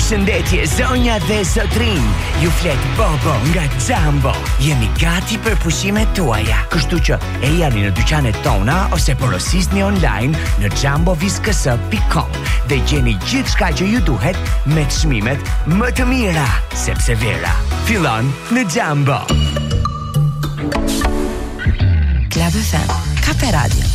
Përshëndetje zonja dhe zotrin. Ju flet Bobo nga Jumbo. Jemi gati për pushimet tuaja. Kështu që e jani në dyqanet tona ose porosisni online në jumbovisks.com dhe gjeni gjithçka që ju duhet me çmimet më të mira, sepse vera fillon në Jumbo. Club FM, Kape Radio.